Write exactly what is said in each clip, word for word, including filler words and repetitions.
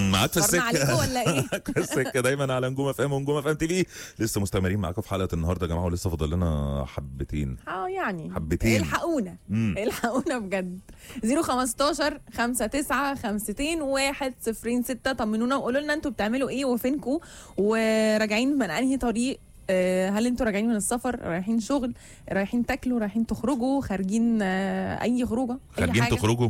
معاك في فرنا عليكم السكه ولا ايه؟ معاك في السكه دايما على نجوم اف ام ونجوم اف ام تي في. لسه مستمرين معاكم في حلقه النهارده يا جماعه، ولسه فاضل لنا حبتين اه يعني حبتين. الحقونا مم. الحقونا بجد. صفر خمستاشر خمسة تسعة خمستين واحد صفرين ستة. طمنونا وقولوا لنا انتوا بتعملوا ايه وفينكوا وراجعين من انهي طريق. آه، هل انتوا راجعين من السفر، رايحين شغل، رايحين تاكلوا، رايحين تخرجوا، خارجين آه، اي خروجه، اي خارجين حاجه تخرجوا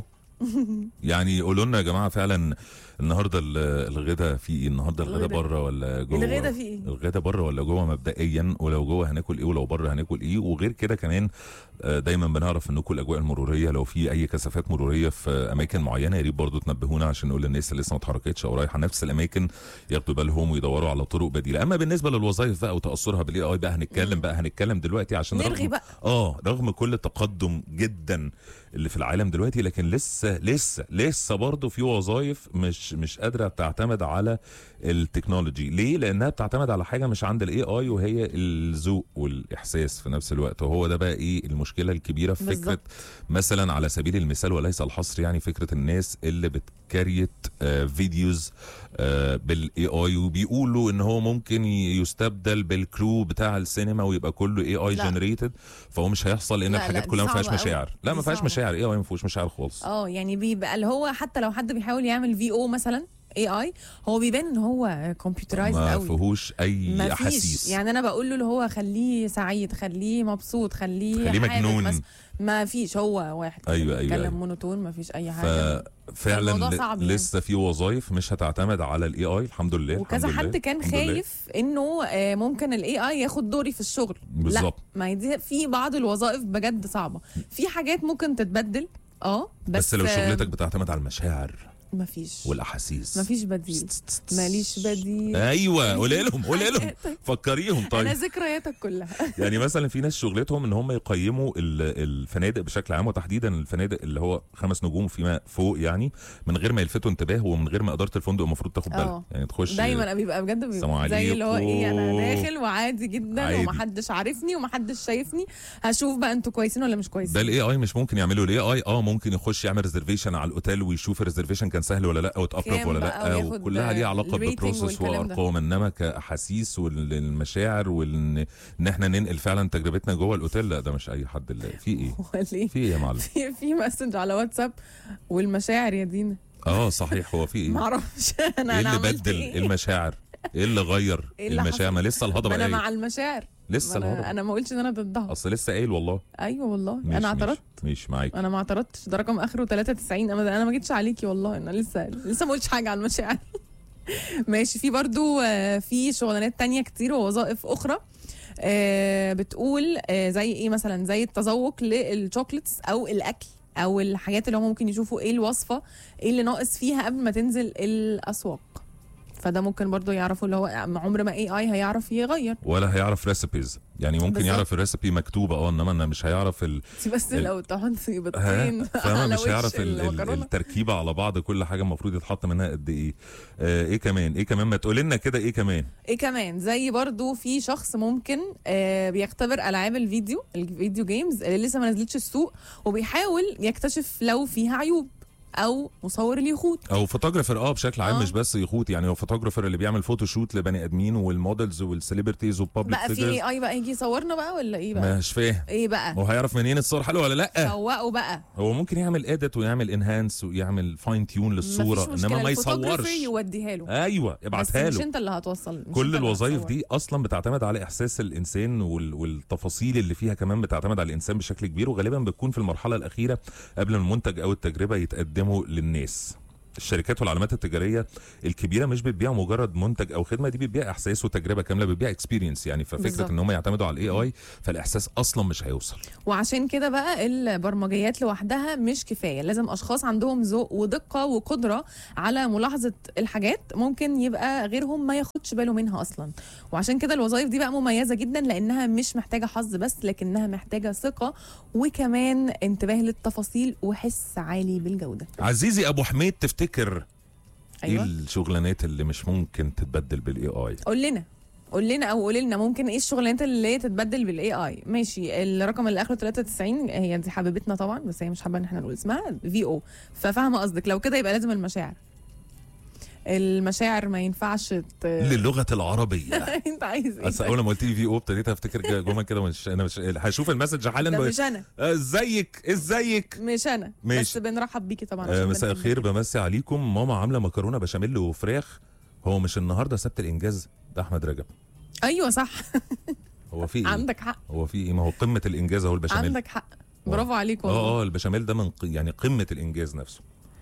يعني قولوا لنا يا جماعه فعلا النهارده الغدا في ايه؟ النهارده الغدا الغدا. بره ولا جوه؟ الغدا في ايه؟ الغدا بره ولا جوه مبدئيا، ولو جوه هناكل ايه ولو بره هناكل ايه؟ وغير كده كمان آه، دايما بنعرف انكم الاجواء المروريه لو في اي كثافات مروريه في اماكن معينه يا ريت برضه تنبهونا عشان نقول للناس اللي لسه ما اتحركتش او رايحه نفس الاماكن ياخدوا بالهم ويدوروا على طرق بديله. اما بالنسبه للوظائف بقى وتاثرها بالاي اي بقى هنتكلم بقى هنتكلم دلوقتي عشان نرغي رغم بقى. اه رغم كل التقدم جدا اللي في العالم دلوقتي، لكن لسه لسه لسه برضه في وظائف مش مش قادره تعتمد على التكنولوجي. ليه؟ لانها بتعتمد على حاجه مش عند الاي اي، وهي الذوق والاحساس في نفس الوقت. وهو ده بقى ايه المشكله الكبيره في بالزبط. فكره مثلا على سبيل المثال وليس الحصر، يعني فكره الناس اللي بتكريت آه فيديوز آه بالاي اي وبيقولوا ان هو ممكن يستبدل بالكرو بتاع السينما ويبقى كله اي اي جنريتد. فهو مش هيحصل لان لا، الحاجات لا، كلها ما دي فيهاش صعبة أوي. مشاعر. لا دي ما فيهاش صعبة. مشاعر، اي اي ما فيهوش مشاعر خالص. اه يعني بيبقى اللي هو حتى لو حد بيحاول يعمل في او مثلا اي اي، هو بيبان ان هو كمبيوترايزد ما قوي، فيهوش اي ما احاسيس. فيش. يعني انا بقول له اللي هو خليه سعيد، خليه مبسوط، خليه خليه حامد مجنون. مثلا. ما فيش، هو واحد كده أيوة، أيوة، بيتكلم أيوة. مونوتون، ما فيش اي حاجه. ففعلا الموضوع ل- صعب يعني. لسه في وظائف مش هتعتمد على الاي اي. الحمد لله. وكذا الحمد حد لله. كان الحمد لله. خايف انه آه، ممكن الاي اي ياخد دوري في الشغل. بالظبط. لا، ما هي دي في بعض الوظائف بجد صعبه، في حاجات ممكن تتبدل اه بس, بس لو شغلتك بتعتمد على المشاعر ما فيش والاحاسيس ما فيش بديل. ماليش بديل. ايوه قولي لهم قولي لهم فكريهم. انا طيب ذكرياتك كلها. يعني مثلا في ناس شغلتهم ان هم يقيموا ال- الفنادق بشكل عام، وتحديدا الفنادق اللي هو خمس نجوم فيما فوق، يعني من غير ما يلفتوا انتباه ومن غير ما اداره الفندق المفروض تاخد بالها. اه. يعني تخش دايما بيبقى بجد السلام بيبقى زي اللي هو ايه، انا عليكم. داخل وعادي جدا عادي. ومحدش عارفني ومحدش شايفني، هشوف بقى انتوا كويسين ولا مش كويسين. ده الاي اي مش ممكن يعمله. الاي اي اه ممكن يخش يعمل ريزرفيشن على الاوتيل ويشوف الريزرفيشن كان سهل ولا لا واتقرب كام ولا بقى لا، وياخد وكلها ليها علاقه الريتنج ببروسس والكلام ده. وارقام. انما كاحاسيس والمشاعر وان ان احنا ننقل فعلا تجربتنا جوه الاوتيل، لا ده مش اي حد. اللي في ايه هو ليه؟ في ايه يا معلم؟ في في مسج على واتساب والمشاعر يا دينا. اه صحيح. هو في ايه؟ معرفش انا ايه انا اللي عملت بدل ايه؟ المشاعر؟ ايه اللي غير إيه اللي المشاعر؟ حصل؟ ما لسه الهضبه ما انا قايل. مع المشاعر. لسه ما الهضبه. انا انا ما قلتش ان انا ضدها. اصل لسه قايل والله. ايوه والله ماشي، انا اعترضت. ماشي, ماشي معاك. انا ما اعترضتش، ده رقم اخره ثلاثة وتسعين. انا انا ما جيتش عليكي والله، انا لسه لسه ما قلتش حاجه عن المشاعر. ماشي. في برضو آه، في شغلانات تانية كتير ووظائف اخرى آه، بتقول آه، زي ايه مثلا، زي التذوق للشوكليتس او الاكل او الحاجات اللي هم ممكن يشوفوا ايه الوصفه، ايه اللي ناقص فيها قبل ما تنزل الاسواق. فده ممكن برضو يعرفوا اللي هو عمر ما اي اي هيعرف يغير ولا هيعرف ريسيبيز. يعني ممكن بالظبط. يعرف الريسيبي مكتوبه اه انما انا مش هيعرف ال... بس ال- لو تحط ها بيضتين فاهمة؟ على مش وش هيعرف ال- ال- المكرونة. التركيبه على بعض، كل حاجه المفروض يتحط منها قد ايه. آه ايه كمان ايه كمان ما تقول لنا كده ايه كمان. ايه كمان، زي برضو في شخص ممكن آه بيختبر العاب الفيديو الفيديو جيمز اللي لسه ما نزلتش السوق، وبيحاول يكتشف لو فيها عيوب، او مصور اليخوت. او فوتوغرافر اه بشكل عام آه. مش بس يخوت. يعني هو فوتوغرافر اللي بيعمل فوتوشوت لبني ادمين والمودلز والسليبرتيز والبابليك بقى في فيجرز. اي اي بقى يجي يصورنا بقى ولا ايه بقى؟ مش فاهم. ايه بقى؟ هو هيعرف منين الصور حلوه ولا لا؟ سوقوا بقى. هو ممكن يعمل اديت ويعمل انهانس ويعمل فاين تيون للصوره، مفيش مشكلة، انما ما الفوتوغرافر يصورش. يوديها له. ايوه بس ابعتها مش له. انت اللي هتوصل، مش كل انت اللي الوظائف هتصور. دي اصلا بتعتمد على احساس الانسان وال... والتفاصيل اللي فيها كمان بتعتمد على الانسان بشكل كبير، وغالبا بتكون في المرحله الاخيره قبل ما المنتج او التجربه يتقدموا للناس. الشركات والعلامات التجاريه الكبيره مش بتبيع مجرد منتج او خدمه، دي بتبيع احساس وتجربه كامله، بتبيع اكسبيرينس. يعني ففكره بالظبط. ان هم يعتمدوا على الاي اي فالاحساس اصلا مش هيوصل. وعشان كده بقى البرمجيات لوحدها مش كفايه، لازم اشخاص عندهم ذوق ودقه وقدره على ملاحظه الحاجات ممكن يبقى غيرهم ما ياخدش باله منها اصلا. وعشان كده الوظائف دي بقى مميزه جدا، لانها مش محتاجه حظ بس، لكنها محتاجه ثقه وكمان انتباه للتفاصيل وحس عالي بالجوده. عزيزي ابو حميد، تفتكر أيوة. ايه الشغلانات اللي مش ممكن تتبدل بالاي اي؟ قول لنا قول لنا او قول لنا ممكن ايه الشغلانات اللي تتبدل بالاي اي. ماشي. الرقم اللي اخره ثلاثة وتسعين هي دي حبيبتنا طبعا، بس هي مش حابه ان احنا نقول اسمها في او، ففاهمه قصدك. لو كده يبقى لازم المشاعر. المشاعر ما ينفعش ت... للغه العربيه. انت عايز ايه؟ بس اول ما قلت لي في او ابتديت افتكر جمل كده، مش انا مش هشوف المسج حالا. ده مش انا. ازيك ازيك مش انا. ماشي. بس بنرحب بيكي طبعا. آه مساء الخير، بمسي عليكم. ماما عامله مكرونه بشاميل وفراخ. هو مش النهارده سبت الانجاز؟ ده احمد رجب. ايوه صح. هو في ايه؟ عندك حق. هو في ايه؟ ما هو قمه الانجاز اهو البشاميل. عندك حق، برافو عليك والله. اه اه البشاميل ده من ق... يعني قمه الانجاز نفسه.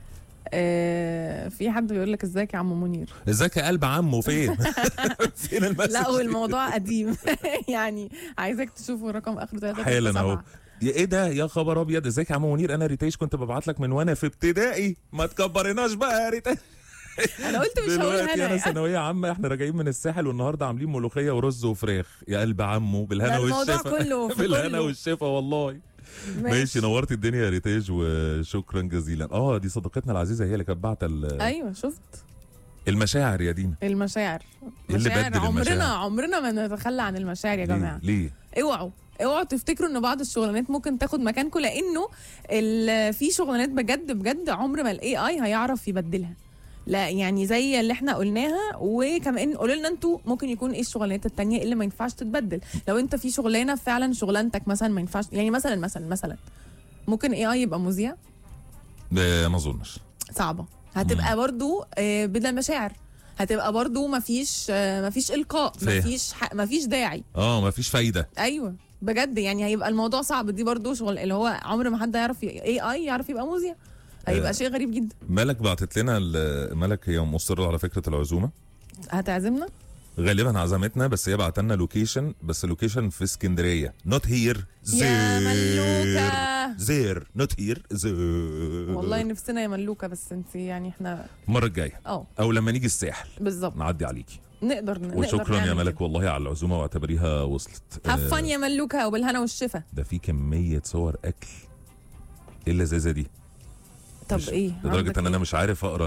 آه في حد بيقول لك ازيك يا عم منير؟ ازيك يا قلب عمو فين؟ فين المسج؟ لا والموضوع قديم. يعني عايزك تشوفوا رقم اخره ثلاثة حالا اهو. يا ايه ده يا خبر ابيض. ازيك يا عم منير، انا ريتاش كنت ببعت لك من وانا في ابتدائي. ما تكبرناش بقى يا ريتاش. انا قلت مش هقولها دلوقتي انا انا ثانويه عامه، احنا راجعين من الساحل والنهارده عاملين ملوخيه ورز وفراخ. يا قلب عمو بالهنا والشفا. الموضوع كله بالهنا والشفا والله. ماشي, ماشي نورت الدنيا يا ريتاج وشكرا جزيلا. اه دي صديقتنا العزيزه هي اللي كانت باعته. ايوه شفت المشاعر يا دينا. المشاعر اللي مشاعر بدل عمرنا المشاعر. عمرنا ما نتخلى عن المشاعر يا جماعه. ليه؟ اوعوا اوعوا تفتكروا ان بعض الشغلانات ممكن تاخد مكانكم، لانه في شغلانات بجد بجد عمر ما الاي اي هيعرف يبدلها. لا يعني زي اللي احنا قلناها، وكمان قولوا لنا انتوا ممكن يكون ايه الشغلانات التانية اللي ما ينفعش تتبدل. لو انت في شغلانه فعلا شغلانتك مثلا ما ينفعش، يعني مثلا مثلا مثلا ممكن اي اي يبقى مذيع؟ ما اظنش. صعبه. هتبقى مم. برضو بلا مشاعر، هتبقى برضو ما فيش ما فيش القاء، ما فيش ما فيش داعي، اه ما فيش فايده. ايوه بجد يعني هيبقى الموضوع صعب. دي برضو شغل اللي هو عمر ما حد يعرف اي اي يعرف يبقى مذيع، هيبقى آه. شيء غريب جدا. ملك بعتت لنا. ملك هي مصره على فكره العزومه. هتعزمنا غالبا عزمتنا، بس هي بعت لنا لوكيشن، بس لوكيشن في اسكندريه. نوت هير زير. يا ملوكه زير نوت هير زير. والله نفسنا يا ملوكه، بس انت يعني احنا المره الجايه اه او لما نيجي الساحل بالظبط نعدي عليكي. نقدر نقدر وشكرا يا ملك والله على العزومه، واعتبريها وصلت. هفن يا ملوكه وبالهنا والشفا. ده في كميه صور اكل. ايه اللذاذه دي؟ طب ايه لدرجه ان انا مش عارف اقرا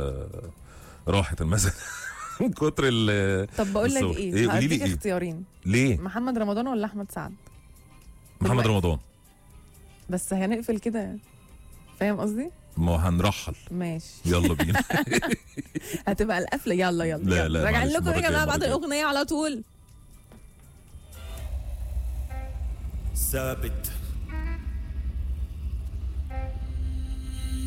راحه المثل من كتر ال. طب بقول لك ايه, إيه قولي لي ايه اختيارين. ليه؟ محمد رمضان ولا احمد سعد؟ محمد رمضان. بس هنقفل كده، فاهم قصدي؟ ما هنرحل. ماشي يلا بينا. هتبقى القفله. يلا يلا لا لا راجعين لكم يا جماعه بعد الاغنيه على طول. ثابت